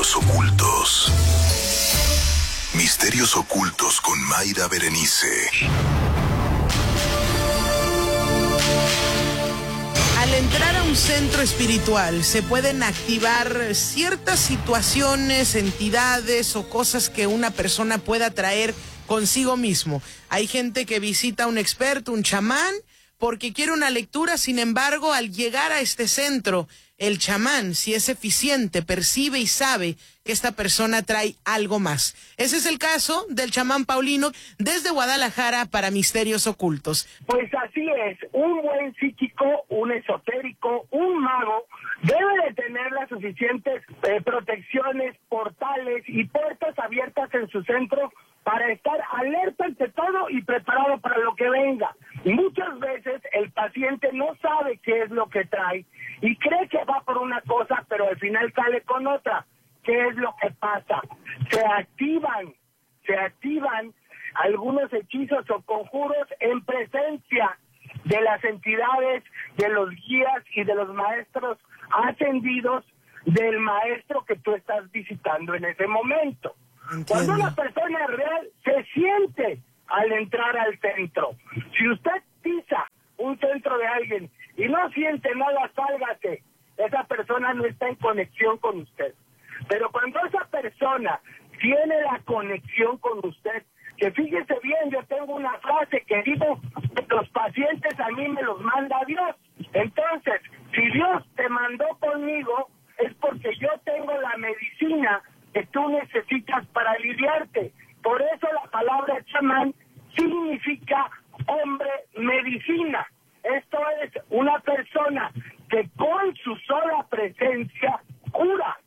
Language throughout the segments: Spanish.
Misterios ocultos. Misterios ocultos con Mayra Berenice. Al entrar a un centro espiritual se pueden activar ciertas situaciones, entidades o cosas que una persona pueda traer consigo mismo. Hay gente que visita a un experto, un chamán, porque quiere una lectura. Sin embargo, al llegar a este centro, el chamán, si es eficiente, percibe y sabe que esta persona trae algo más. Ese es el caso del chamán Paulino desde Guadalajara para Misterios Ocultos. Pues así es, un buen psíquico, un esotérico, un mago debe de tener las suficientes protecciones, portales y puertas abiertas en su centro para estar alerta ante todo y preparado para lo que venga. Muchas veces el paciente no sabe qué es lo que trae y cree que va por una cosa, pero al final sale con otra. ¿Qué es lo que pasa? Se activan algunos hechizos o conjuros en presencia de las entidades, de los guías y de los maestros ascendidos del maestro que tú estás visitando en ese momento. Entiendo. Cuando una persona es real, se siente al entrar al centro. Si usted pisa un centro de alguien y no siente nada, sálgase. Esa persona no está en conexión con usted. Pero cuando esa persona tiene la conexión con usted, que fíjese bien, yo tengo una frase que digo, los pacientes a mí me los manda Dios. Entonces, si Dios te mandó conmigo, es porque yo tengo la medicina que tú necesitas para aliviarte. Por eso la palabra chamán significa hombre medicina. Esto es una persona que con su sola presencia cura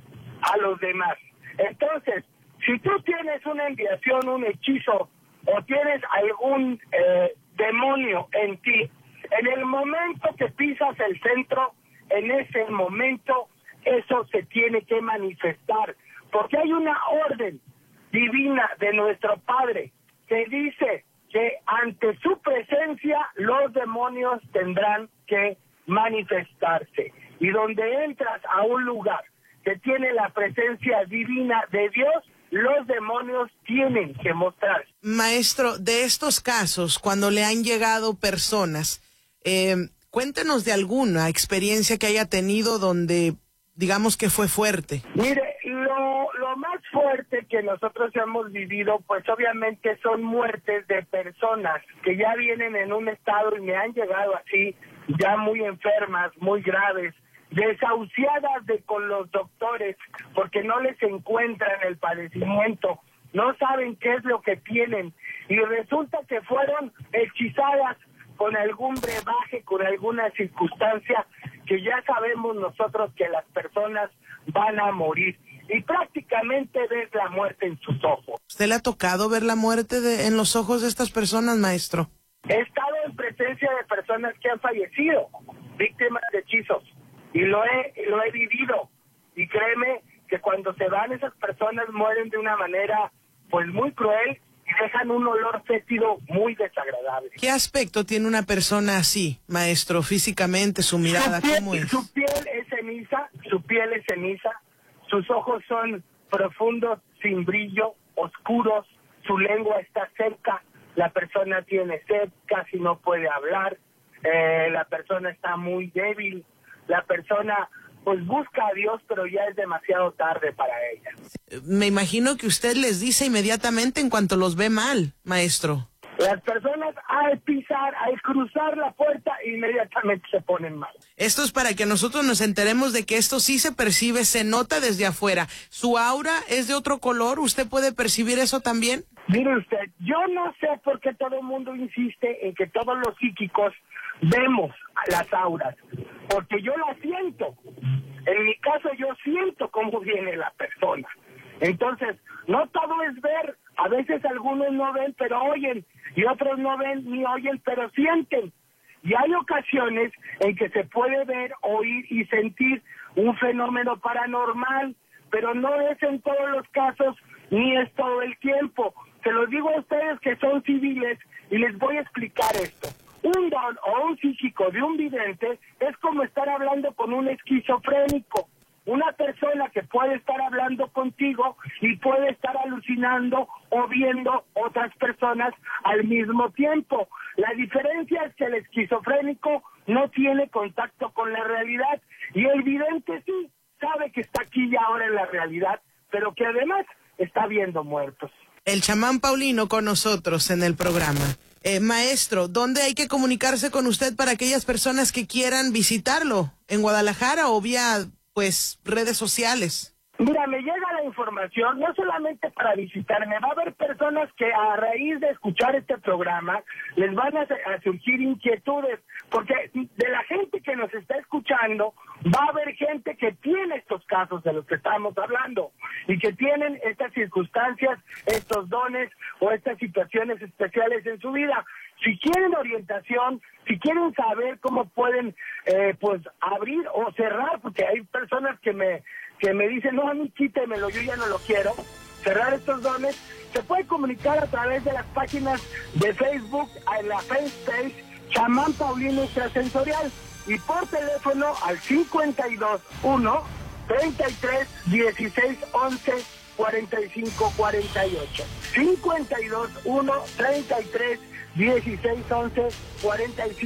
a los demás. Entonces, si tú tienes una enviación, un hechizo o tienes algún demonio en ti, en el momento que pisas el centro, en ese momento eso se tiene que manifestar, porque hay una orden divina de nuestro Padre que dice que ante su presencia los demonios tendrán que manifestarse. Y donde entras a un lugar que tiene la presencia divina de Dios, los demonios tienen que mostrarse. Maestro, de estos casos, cuando le han llegado personas, cuéntenos de alguna experiencia que haya tenido donde, digamos que fue fuerte. Mire, lo más fuerte que nosotros hemos vivido, pues obviamente son muertes de personas que ya vienen en un estado y me han llegado así, ya muy enfermas, muy graves, desahuciadas con los doctores porque no les encuentran el padecimiento, no saben qué es lo que tienen y resulta que fueron hechizadas con algún brebaje, con alguna circunstancia que ya sabemos nosotros que las personas van a morir y prácticamente ves la muerte en sus ojos. ¿Usted le ha tocado ver la muerte en los ojos de estas personas, maestro? He estado en presencia de personas que han fallecido, víctimas de hechizos. Y lo he vivido. Y créeme que cuando se van esas personas mueren de una manera pues muy cruel y dejan un olor fétido muy desagradable. ¿Qué aspecto tiene una persona así, maestro? Físicamente, su mirada, ¿cómo es? Su piel es ceniza, sus ojos son profundos, sin brillo, oscuros, su lengua está seca, la persona tiene sed, casi no puede hablar, la persona está muy débil, la persona pues busca a Dios, pero ya es demasiado tarde para ella. Me imagino que usted les dice inmediatamente en cuanto los ve mal, maestro. Las personas al cruzar la puerta, inmediatamente se ponen mal. Esto es para que nosotros nos enteremos de que esto sí se percibe, se nota desde afuera. ¿Su aura es de otro color? ¿Usted puede percibir eso también? Mire usted, yo no sé por qué todo el mundo insiste en que todos los psíquicos vemos las auras, porque yo las siento. En mi caso yo siento cómo viene la persona. Entonces, no todo es ver. A veces algunos no ven, pero oyen, y otros no ven ni oyen, pero sienten. Y hay ocasiones en que se puede ver, oír y sentir un fenómeno paranormal, pero no es en todos los casos, ni es todo el tiempo. Se los digo a ustedes que son civiles y les voy a explicar esto. Un don o un psíquico de un vidente es como estar hablando con un esquizofrénico. una persona que puede estar hablando contigo y puede estar alucinando o viendo otras personas al mismo tiempo. La diferencia es que el esquizofrénico no tiene contacto con la realidad y el vidente sí sabe que está aquí y ahora en la realidad, pero que además está viendo muertos. El chamán Paulino con nosotros en el programa. Maestro, ¿dónde hay que comunicarse con usted para aquellas personas que quieran visitarlo? ¿En Guadalajara o vía, pues, redes sociales? Mira, me llega la información, no solamente para visitarme, va a haber personas que a raíz de escuchar este programa les van a surgir inquietudes, porque de la gente que nos está escuchando va a haber gente que tiene estos casos de los que estamos hablando y que tienen estas circunstancias, estos dones o estas situaciones especiales en su vida. Si quieren orientación, si quieren saber cómo pueden pues abrir o cerrar, porque hay personas que me dicen, no, a mí quítemelo, yo ya no lo quiero, cerrar estos dones, se puede comunicar a través de las páginas de Facebook, en la fanpage Chamán Paulino Extrasensorial, y por teléfono al 521 33 16 11 45 48. 521 33 16 11 45